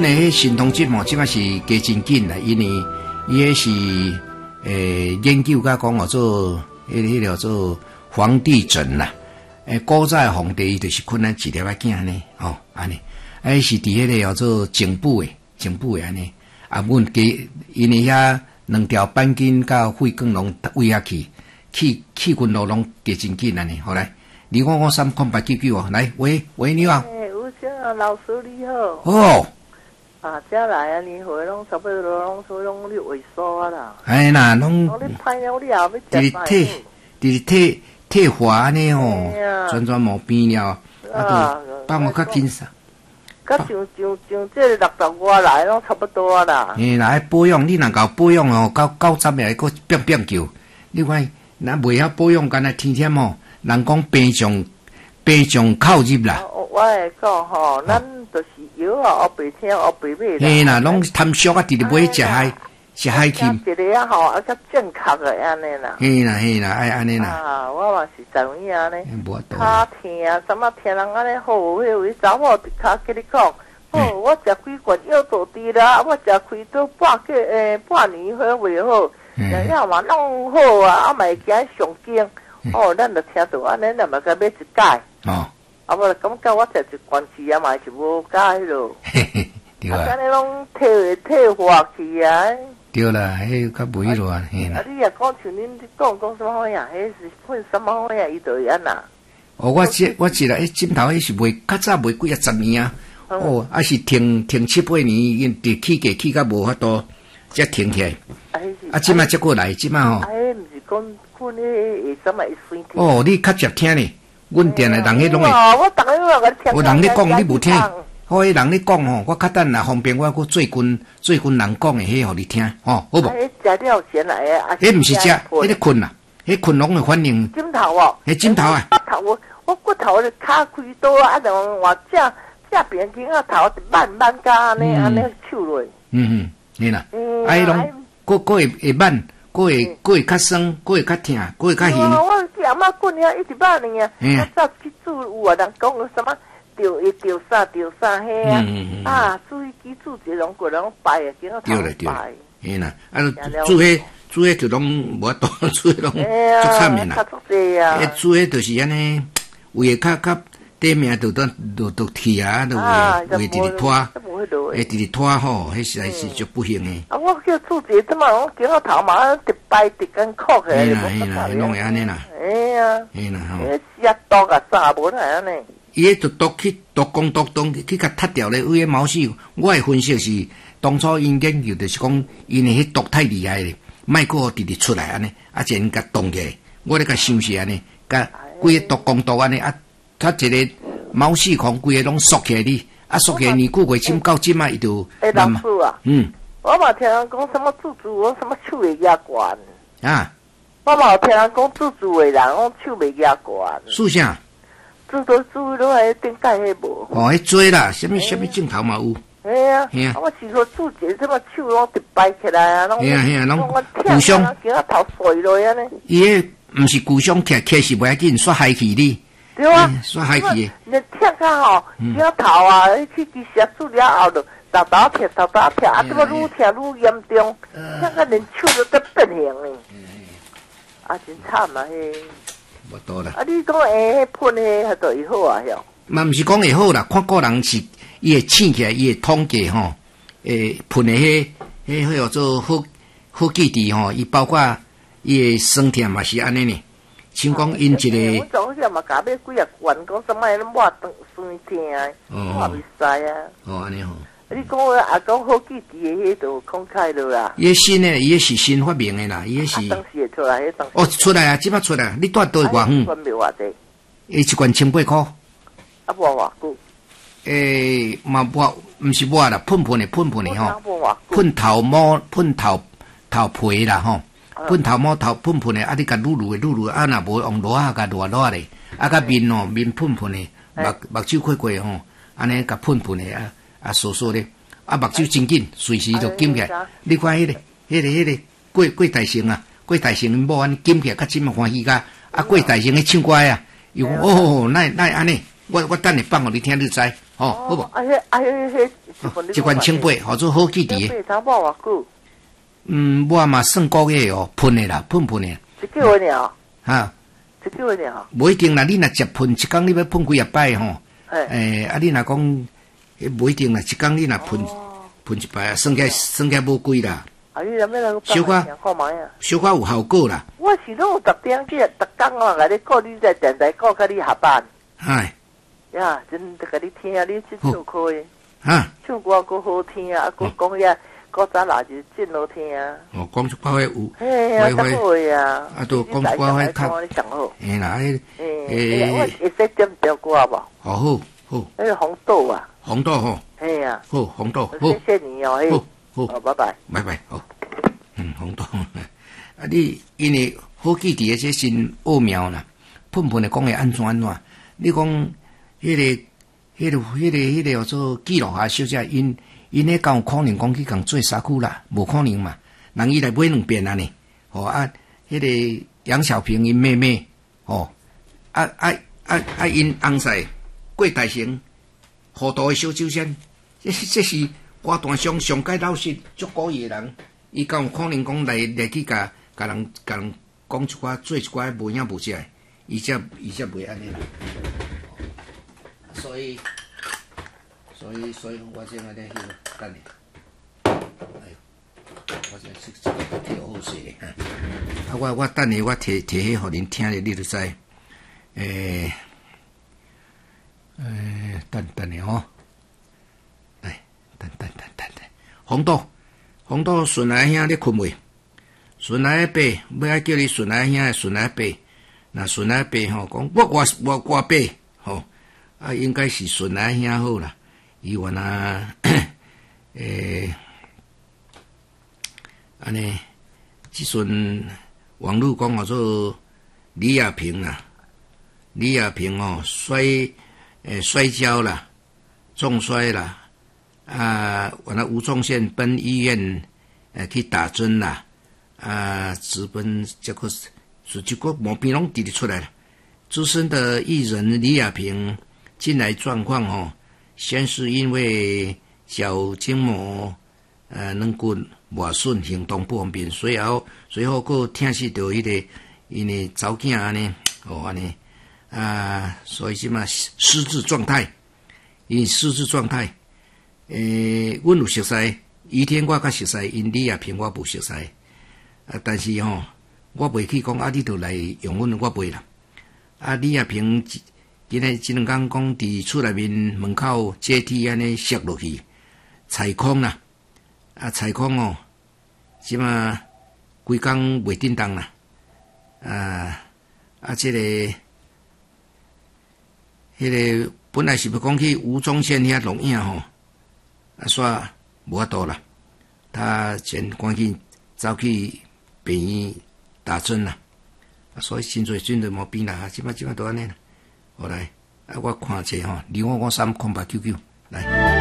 的迄神通节目，即摆是加真紧啦，因为伊迄是研究甲讲做迄个做皇帝枕啦。古早皇帝伊就是困咱一粒仔囝呢，吼安尼，是伫迄个叫做颈部的安尼。啊，阮加因为遐两条板筋甲肺管拢位下去，气管拢加真紧安尼。好来，255 3899哦，来喂你好。 吴先生老师你好。 哦。 啊，这来啊，年岁拢差不多拢所拢咧萎缩啊啦。 哎啦，拢。 我咧歹了了，要食饭。 伫退化安尼吼，全毛病了，啊，帮我较紧啥？ 较像这60外来拢差不多啊啦。 啦，保养你若搞保养哦，到90日还佫变叫。你看，若袂晓保养，干那天天吼，人讲病从口入啦。 我会讲吼，咱就是药啊，黑白听，黑白买啦。 嘿啦，拢贪俗啊，直直买食海蛎。 一个啊吼，较正确的安尼啦。 嘿啦，爱安尼啦。 啊，我嘛是知影安尼。 无多。 骹疼，什么听人安尼好，迄位查某伫骹跟你讲，哦，我食几罐药都低啦，我食开都半年好袂好，然后嘛弄好啊，啊嘛会惊上惊。哦，咱就听到安尼，咱嘛该买一盖。 哦。 啊，无感觉我食一罐起啊嘛是无解咯。 对啊。 安尼拢退化去啊。 对啦，迄较袂咯啊，嘿啦。 啊，你也讲像恁讲什么呀？迄是喷什么呀？伊就安呐。 哦，我记得，枕头迄是卖较早卖几10年啊。哦，啊是停7-8年，因伫起价无法度，才停起来。啊，即摆才过来，即摆吼。 毋是讲迄什么会生哦，你较接听咧，阮店的人迄拢会。 我逐个月个听。 有人咧讲，你无听。好，迄人咧讲吼，我较等啦，方便我搁做军人讲的迄，互你听，吼，好无？ 食了先来啊！ 迄毋是食，迄个困啦，迄困拢会反应。 枕头哦， 迄枕头啊。 我骨头咧骹开刀啊，就话正边筋啊头慢甲安尼抽落。 嘿啦，啊，迄拢佫会慢，佫会较酸，佫会较疼，佫会较咸。 我阿妈滚遐一直慢呢啊，我早去煮有啊，人讲什么？钓啥嘿啊！注意记住这种个人摆啊，叫头摆。 嘿啦，啊，煮迄就拢无法度，煮迄拢足惨的啦。煮迄就是安尼，胃较底面就气啊，就胃直直拖，直直拖吼，迄实在是足不行的。 啊，我叫煮这怎么拢叫头嘛，直摆直根壳起来。 嘿啦，拢会安尼啦。 哎呀， 嘿啦吼。 食毒啊，啥无来安尼。 伊迄毒攻去甲踢掉咧，有迄毛细，我诶分析是当初因研究就是讲，因为迄毒太厉害咧，莫个直直出来安尼，啊，先甲冻起来，我咧甲想是安尼，甲规个毒安尼，啊，他一个毛细孔规个拢缩起来哩，啊，缩起来年久月深到即嘛伊就慢慢。我嘛听人讲什么煮我什么手会压悬。 啊。 我嘛有听人讲煮诶人，讲手袂压悬。 是啥？ 煮都还顶盖迄无。 哦，迄做啦，什么镜头嘛有。 嘿啊，我是说煮这什么手拢直摆起来啊，拢。嘿啊，拢互相。 叫头碎落安尼。 伊迄毋是互相徛是袂要紧，煞海气哩。 对啊， 煞海气。 你徛较吼，叫头啊，去食煮了后就豆徛，啊，怎么愈徛愈严重，徛到连手都得变形哩。啊，真惨啊嘿。 无多啦。 啊，你讲迄喷迄就会好啊，哟。 嘛，毋是讲会好啦，看个人是伊会醒起来，伊会统计吼，喷的迄叫做好记忆吼，伊包括伊会酸甜嘛是安尼呢。像讲因一个。我早时嘛甲买几啊罐，讲什么迄抹酸甜，我袂使啊。 哦，安尼吼。 你讲啊，讲好记忆的迄就空开了啦。 伊新的，伊是新发明的啦，伊是。 当时会出来，迄当。 哦，出来啊，即摆出来，你带倒偌远？ 一罐袂偌济。 一罐1800块。 啊，无偌久。 嘛毋是抹啦，喷的吼。喷头毛，喷头皮啦吼。喷头毛喷的，啊，你甲撸啊，若无用螺啊，甲热咧，啊，甲面喷的，目睭开吼，安尼甲喷的啊，缩咧，啊，目睭真紧，随时就紧起来。你看迄个过大成啊，过大成某安尼紧起来，较真欢喜甲。啊，过大成的唱歌啊，伊讲哦，那安尼，我等下放互你听，你知，吼。 哦，好无？ 一罐1,800，号做好记伫。 1,800差无偌久？ 我嘛算个月哦，喷的啦，喷的。 1个月尔。 哈。 1个月尔。 无一定啦，你若接喷，一工你要喷几啊摆吼？你若讲，无一定啦，一工你若喷一摆，算起来无贵啦。 你若要来个小可有效果啦。 我是拢有10点去，逐工我甲你讲，你在电台讲，甲你下班。 嗨。 呀，真得甲你听，你去唱歌的。 哈。 唱歌佫好听啊，佫讲遐。古早垃圾真好听啊！ 哦，讲出话有， 嘿啊，真好呀！ 都讲出话较， 嘿啦， 我会识点条歌无？ 好。 那个红豆啊， 红豆吼， 嘿呀， 好红豆，好， 谢谢你哦， 好， 拜拜， 好，红豆，你因为好记伫这新奥妙啦，喷的讲会安怎？你讲迄个叫做记录下小姐因迄敢有可能讲去共做沙库啦？无可能嘛，人伊来买2遍啊呢？迄个杨小平因妹妹，因翁婿过大成糊涂的小酒仙，这是歌坛上界老实足古意的人，伊敢有可能讲来去甲人讲一寡做一寡无影无色的，伊则袂安尼啦。所以我现在在迄个等你，我现在调好势咧。我等你，我摕迄互恁听咧，你就知。等你吼，来，等。红豆顺来兄咧困未？顺来爸，要爱叫你顺来兄，顺来爸。那顺来爸吼讲，我爸吼，应该是顺来兄好啦。伊原啊，安尼，即阵网络讲叫做李亚平啦，李亚平哦，摔跤啦，重摔啦，原来吴宗宪奔医院去打针啦，直奔结果毛病拢直直出来了。资深的艺人李亚平近来状况哦。先是因为脚筋膜软骨磨损，行动不方便，随后佫听是到迄个因为早囝安尼，安尼所以即嘛失智状态，因失智状态，阮有熟悉，以前我较熟悉，因李亚平我无熟悉，但是我袂去讲你著来用阮，我袂啦，李亚平。今日这2天讲伫厝内面门口阶梯安尼摔落去，踩空啦，踩空即嘛规工袂振动啦，这个迄个本来是要讲去吴宗宪遐录影煞无法度啦，他先赶紧走去病院打针啦，所以真侪毛病啦，即摆都安尼啦。好来，我看者吼，2530899来。